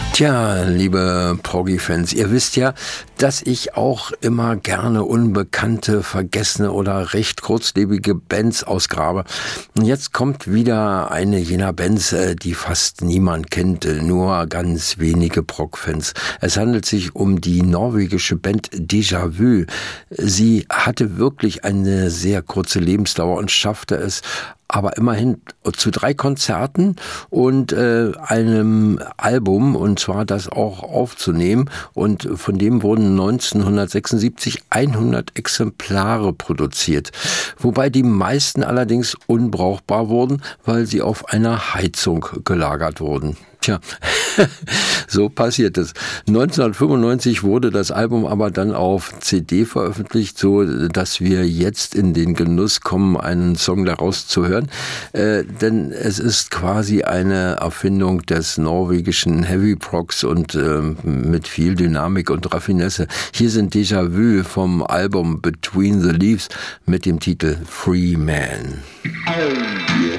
Tja, liebe Proggy-Fans, ihr wisst ja, dass ich auch immer gerne unbekannte, vergessene oder recht kurzlebige Bands ausgrabe. Und jetzt kommt wieder eine jener Bands, die fast niemand kennt, nur ganz wenige Prog-Fans. Es handelt sich um die norwegische Band Déjà-vu. Sie hatte wirklich eine sehr kurze Lebensdauer und schaffte es aber immerhin zu 3 Konzerten und einem Album, und zwar das auch aufzunehmen. Und von dem wurden 1976 100 Exemplare produziert, wobei die meisten allerdings unbrauchbar wurden, weil sie auf einer Heizung gelagert wurden. Tja, so passiert es. 1995 wurde das Album aber dann auf CD veröffentlicht, so dass wir jetzt in den Genuss kommen, einen Song daraus zu hören. Denn es ist quasi eine Erfindung des norwegischen Heavy Progs und mit viel Dynamik und Raffinesse. Hier sind Déjà-vu vom Album Between the Leaves mit dem Titel Free Man.